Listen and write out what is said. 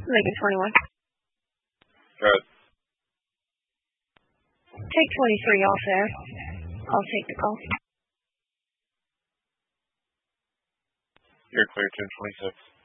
Lincoln 21. Good. Take 23 off there. I'll take the call. You're clear, 1026.